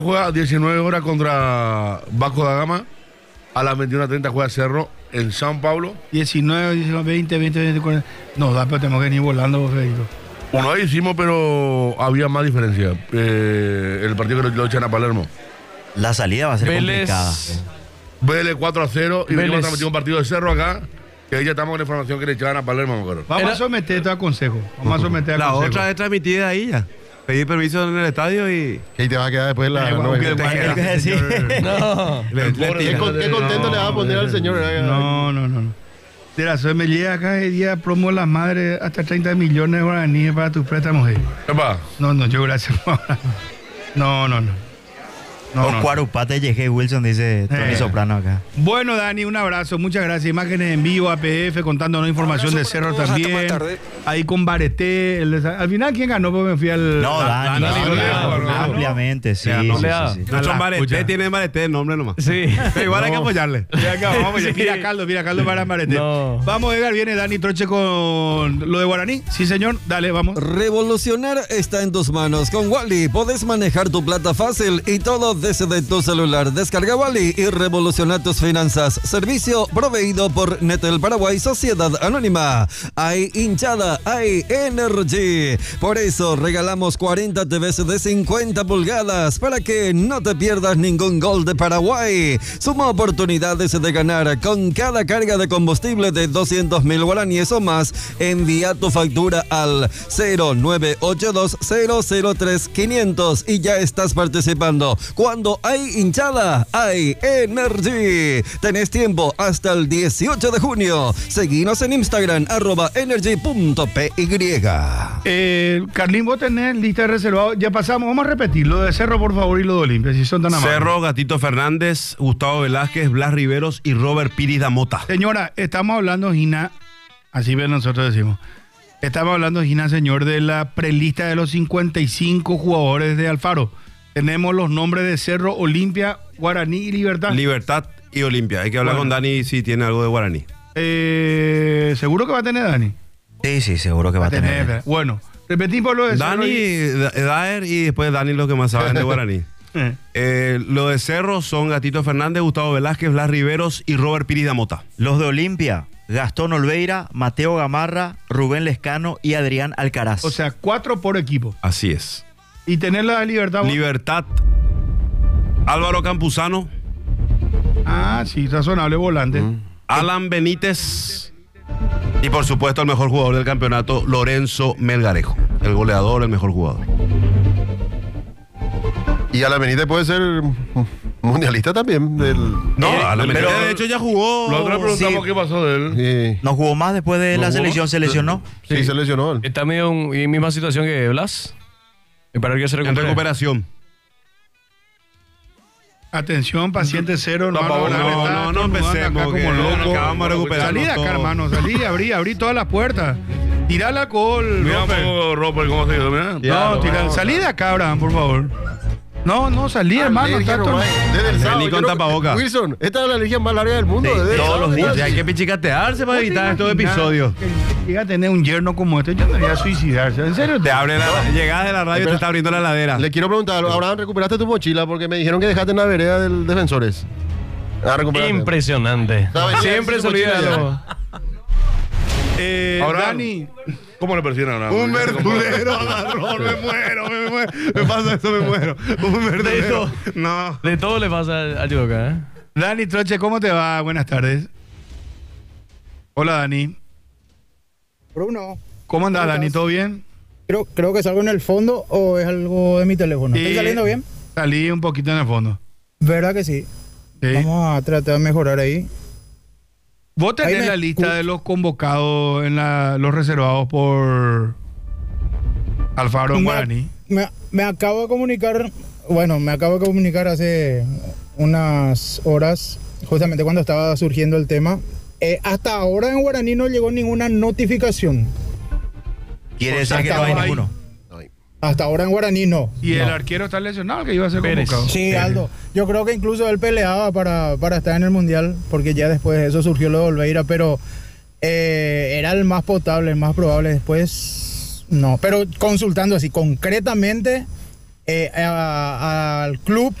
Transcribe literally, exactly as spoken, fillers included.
Juega a diecinueve horas contra Vasco da Gama. A las veintiuna treinta juega Cerro en San Paulo. diecinueve, diecinueve, veinte, veinte, veinte, cuarenta. No, da, pero tenemos que venir volando, Federico. Uno ahí hicimos, pero había más diferencia. Eh, el partido que lo, lo echan a Palermo. La salida va a ser Vélez. complicada. Vélez cuatro a cero y Vélez. venimos a transmitir un partido de Cerro acá. Que ya estamos con la información que le echaban a Palermo, me acuerdo. Vamos Era- a someter todo a consejo. Vamos a someter a La consejo. otra es transmitida ahí ya. Pedí permiso en el estadio y... Que ahí te va a quedar después la... Eh, no, bueno, que- te- bueno, ¿Qué decir? No. Le, le pobre- ¿Qué, tira. con- qué contento le va a poner al señor? No, no, no. no. Mira, se me llega acá el día promo las madres hasta treinta millones de guaraníes para tus préstamos. eh. Epa, No, no, yo gracias. No, no, no. No, O no. Cuarupate J G Wilson, dice Tony Eh. Soprano acá. Bueno, Dani, un abrazo, muchas gracias. Imágenes en vivo, A P F, contándonos información de Cerro también. Ahí con Bareté. el de- al final, ¿quién ganó? Porque me fui al. No, Dani, Dani, sí, Dani, Dani, ampliamente, sí. Ya, no sí, le da. sí, sí. No son Ala, Bareté, escucha. tiene Bareté el nombre nomás. Sí. Pero igual hay que No. apoyarle. Ya acá, vamos, Sí. mira Caldo, mira Caldo para Bareté. No. Vamos, Edgar, viene Dani Troche con lo de Guaraní. Sí, señor, dale, vamos. Revolucionar está en tus manos. Con Wally podés manejar tu plata fácil y todo desde tu celular. Descarga Wally y revoluciona tus finanzas. Servicio proveído por Netel Paraguay Sociedad Anónima. Hay hinchada, hay energy. Por eso regalamos cuarenta T Vs de cincuenta pulgadas para que no te pierdas ningún gol de Paraguay. Suma oportunidades de ganar con cada carga de combustible de doscientos mil guaraníes o más. Envía tu factura al cero nueve ocho dos cero cero tres quinientos y ya estás participando. Cuando hay hinchada, hay energy. Tenés tiempo hasta el dieciocho de junio. Seguinos en Instagram, arroba energy punto py. Eh, Carlín, vos tenés lista de reservados. Ya pasamos, vamos a repetir lo de Cerro, por favor, y lo de Olimpia, si son tan amables. Cerro, Gatito Fernández, Gustavo Velázquez, Blas Riveros y Robert Piris da Mota. Señora, estamos hablando, Gina, así bien nosotros decimos. Estamos hablando, Gina, señor, de la prelista de los cincuenta y cinco jugadores de Alfaro. Tenemos los nombres de Cerro, Olimpia, Guaraní y Libertad. Libertad y Olimpia. Hay que hablar Bueno. con Dani si tiene algo de guaraní. Eh, ¿Seguro que va a tener Dani? Sí, sí, seguro que va a tener. Bueno, repetimos lo de Cerro. Dani, y- Da- Daer y después Dani los que más saben de guaraní. Eh, Eh, lo de Cerro son Gatito Fernández, Gustavo Velázquez, Blas Riveros y Robert Piris da Mota. Los de Olimpia, Gastón Olveira, Mateo Gamarra, Rubén Lescano y Adrián Alcaraz. O sea, cuatro por equipo. Así es. Y tener la de Libertad. vos- Libertad, Álvaro Campuzano, Ah, sí, razonable volante. Alan Benítez y por supuesto el mejor jugador del campeonato, Lorenzo Melgarejo. El goleador, el mejor jugador. Y a la Benítez puede ser mundialista también. Del, No, Eh, Alan pero- Benítez de hecho ya jugó. la otra preguntamos Sí. qué pasó de él. sí, no jugó más después de ¿No la jugó? selección, se lesionó. sí, se lesionó. Está medio en en misma situación que Blas. Y para que se En recupere. recuperación. Atención, paciente cero, hermano. No, la no, verdad, no, no estornudando empecemos, acá que como nos loco. acabamos de recuperar Salí de acá, todo. hermano, salí, abrí, abrí todas las puertas. Tirá el alcohol, Mira un Roper. poco, Roper, cómo se quedó, mira. No, tira, salí de acá, Abraham, por favor. No, no, salí, hermano. Alergia Está todo- nomás. Desde el sábado. Vení con yo no- tapabocas. Wilson, esta es la alergia más larga del mundo. Sí, desde el todos sábado los días. ya- Hay que pichicatearse para evitar estos episodios. Que Llega a tener un yerno como este, yo me voy a suicidarse. ¿En serio? Te abre la, llegas de la radio y te está abriendo la heladera. Le quiero preguntar, Abraham, ¿recuperaste tu mochila? Porque me dijeron que dejaste en la vereda del Defensores. Ah, recuperaste. Impresionante. Sabe, Siempre ya, se olvida mochila ya. lo- Eh, Ahora, Dani, ¿cómo le persiguen ahora? Un verdulero agarró, me muero, me muero. Me pasa eso, me muero. Un verdulero. No. De todo le pasa a Yudoka, ¿eh? Dani Troche, ¿cómo te va? Buenas tardes. Hola, Dani. Bruno, ¿Cómo andás, ¿Cómo Dani? estás? ¿Todo bien? creo, creo que es algo en el fondo o es algo de mi teléfono. ¿Estoy Eh, saliendo bien? Salí un poquito en el fondo. ¿Verdad que sí? Sí. Vamos a tratar de mejorar ahí. Vos tenés Ahí me- la lista de los convocados en la, los reservados por Alfaro en Me- Guaraní. Me, me acabo de comunicar, bueno, me acabo de comunicar hace unas horas, justamente cuando estaba surgiendo el tema. Eh, hasta ahora en Guaraní no llegó ninguna notificación. Quiere O decir sea, que no hay estaba ahí. ninguno. Hasta ahora en Guaraní no. Y el No. arquero está lesionado, que iba a ser Pérez. convocado. Sí, Aldo. Yo creo que incluso él peleaba para, para estar en el Mundial, porque ya después de eso surgió lo de Olveira, pero eh, era el más potable, el más probable. Después, no. Pero consultando así, concretamente, eh, a- al club